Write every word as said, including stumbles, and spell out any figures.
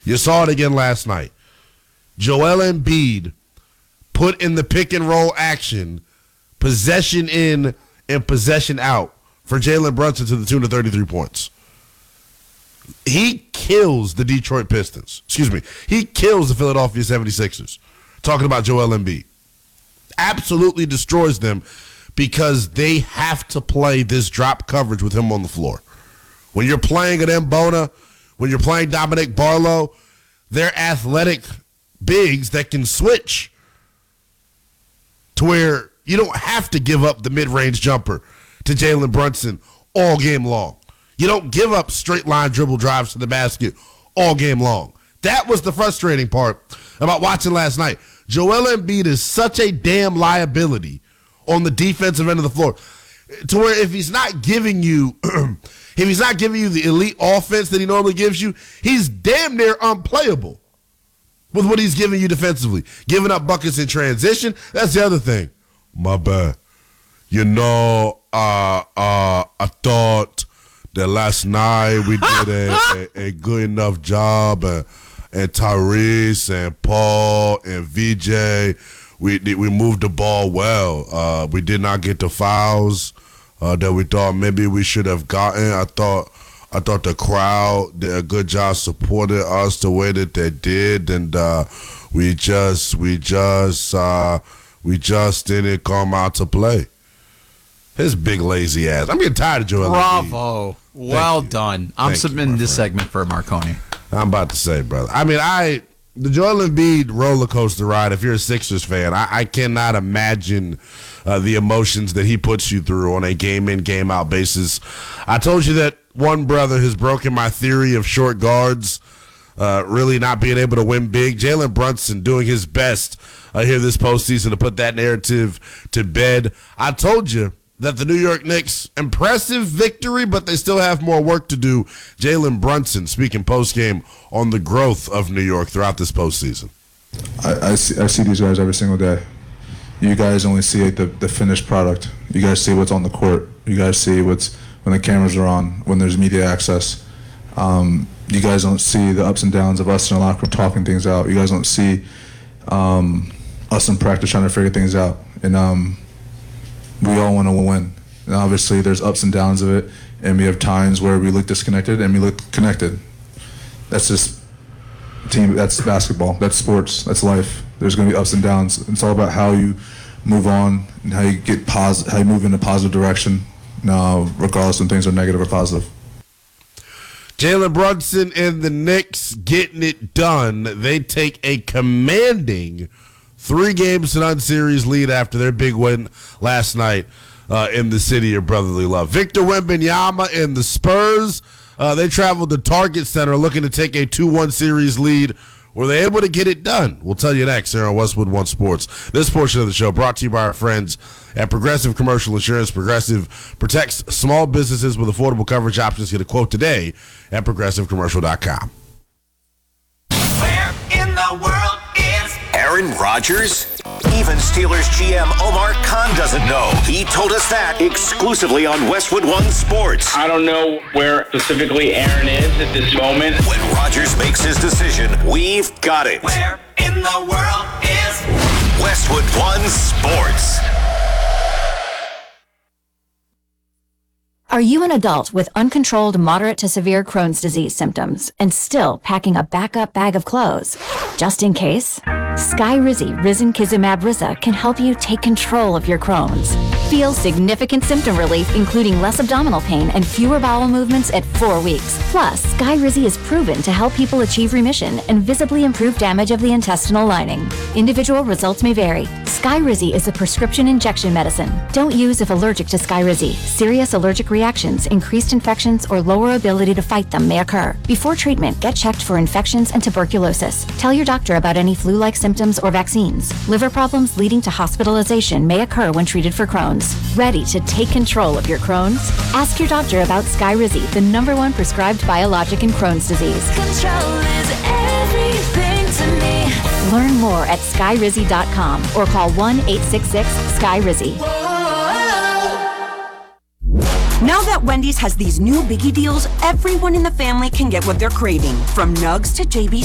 You saw it again last night. Joel Embiid put in the pick and roll action, possession in and possession out for Jalen Brunson to the tune of thirty-three points. He kills the Detroit Pistons. Excuse me. He kills the Philadelphia seventy-sixers. Talking about Joel Embiid. Absolutely destroys them because they have to play this drop coverage with him on the floor. When you're playing at Mbona, when you're playing Dominic Barlow, they're athletic bigs that can switch to where you don't have to give up the mid-range jumper to Jalen Brunson all game long. You don't give up straight-line dribble drives to the basket all game long. That was the frustrating part about watching last night. Joel Embiid is such a damn liability on the defensive end of the floor to where if he's not giving you if he's not giving you the elite offense that he normally gives you, he's damn near unplayable with what he's giving you defensively. Giving up buckets in transition, that's the other thing. My bad. You know, uh, uh, I thought that last night we did a, a, a good enough job, uh, and Tyrese and Paul and V J, we we moved the ball well. Uh, we did not get the fouls uh, that we thought maybe we should have gotten. I thought I thought the crowd did a good job supporting us the way that they did, and uh, we just we just uh, we just didn't come out to play. His big lazy ass. I'm getting tired of Joel Embiid. Bravo. Well you. done. I'm Thank submitting you, this friend. segment for Marconi. I'm about to say, brother. I mean, I the Joel Embiid roller coaster ride, if you're a Sixers fan, I, I cannot imagine uh, the emotions that he puts you through on a game-in, game-out basis. I told you that one brother has broken my theory of short guards uh, really not being able to win big. Jalen Brunson doing his best uh, here this postseason to put that narrative to bed. I told you that the New York Knicks, impressive victory, but they still have more work to do. Jalen Brunson speaking postgame on the growth of New York throughout this postseason. I, I, see, I see these guys every single day. You guys only see the, the finished product. You guys see what's on the court. You guys see what's when the cameras are on, when there's media access. Um, you guys don't see the ups and downs of us in the locker room talking things out. You guys don't see um, us in practice trying to figure things out. And um, we all want to win. And obviously, there's ups and downs of it, and we have times where we look disconnected and we look connected. That's just team. That's basketball. That's sports. That's life. There's going to be ups and downs. It's all about how you move on and how you get positive, how you move in a positive direction, uh, regardless when things are negative or positive. Jalen Brunson and the Knicks getting it done. They take a commanding three games to none series lead after their big win last night uh, in the city of brotherly love. Victor Wembanyama and the Spurs, uh, they traveled to Target Center looking to take a two one series lead. Were they able to get it done? We'll tell you next here on Westwood One Sports. This portion of the show brought to you by our friends at Progressive Commercial Insurance. Progressive protects small businesses with affordable coverage options. Get a quote today at progressive commercial dot com. Where in the world is Aaron Rodgers? Even Steelers G M Omar Khan doesn't know. He told us that exclusively on Westwood One Sports. I don't know where specifically Aaron is at this moment. When Rodgers makes his decision, we've got it. Where in the world is Westwood One Sports. Are you an adult with uncontrolled moderate to severe Crohn's disease symptoms and still packing a backup bag of clothes? Just in case, Skyrizi Risankizumab Riza can help you take control of your Crohn's. Feel significant symptom relief, including less abdominal pain and fewer bowel movements at four weeks. Plus, Skyrizi is proven to help people achieve remission and visibly improve damage of the intestinal lining. Individual results may vary. Skyrizi is a prescription injection medicine. Don't use if allergic to Skyrizi. Serious allergic reactions, increased infections, or lower ability to fight them may occur. Before treatment, get checked for infections and tuberculosis. Tell your doctor about any flu-like symptoms or vaccines. Liver problems leading to hospitalization may occur when treated for Crohn's. Ready to take control of your Crohn's? Ask your doctor about Skyrizi, the number one prescribed biologic in Crohn's disease. Control is everything to me. Learn more at skyrizi dot com or call one eight six six sky rizi. Now that Wendy's has these new biggie deals, everyone in the family can get what they're craving, from nugs to J B